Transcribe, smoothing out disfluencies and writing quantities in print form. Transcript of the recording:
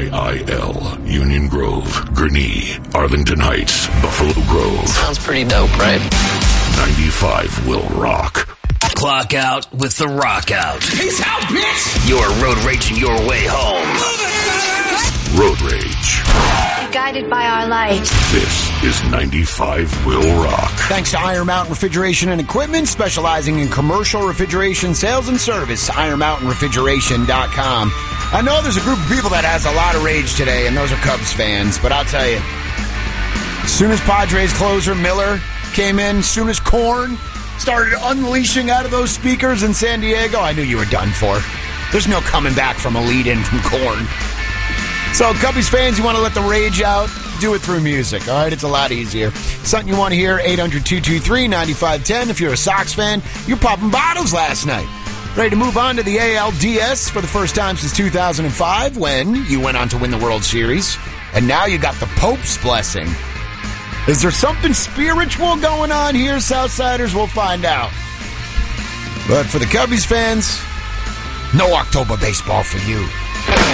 IIL, Union Grove, Gurnee, Arlington Heights, Buffalo Grove. Sounds pretty dope, right? 95 will rock. Clock out with the rock out. Peace out, bitch! You're road raging your way home. Road Rage. Guided by our light. This is 95 will rock. Thanks to Iron Mountain Refrigeration and Equipment, specializing in commercial refrigeration sales and service. IronMountainRefrigeration.com. I know there's a group of people that has a lot of rage today, and those are Cubs fans, but I'll tell you, as soon as Padres closer Miller came in, as soon as Korn started unleashing out of those speakers in San Diego, I knew you were done for. There's no coming back from a lead-in from Korn. So, Cubbies fans, you want to let the rage out? Do it through music, all right? It's a lot easier. Something you want to hear, 800-223-9510. If you're a Sox fan, you're popping bottles last night. Ready to move on to the ALDS for the first time since 2005 when you went on to win the World Series. And now you got the Pope's blessing. Is there something spiritual going on here, Southsiders? We'll find out. But for the Cubbies fans, no October baseball for you.